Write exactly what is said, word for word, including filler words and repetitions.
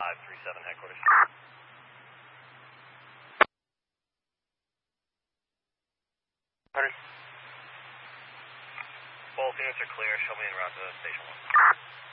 five three seven headquarters. Both units are clear. Show me en route to station one.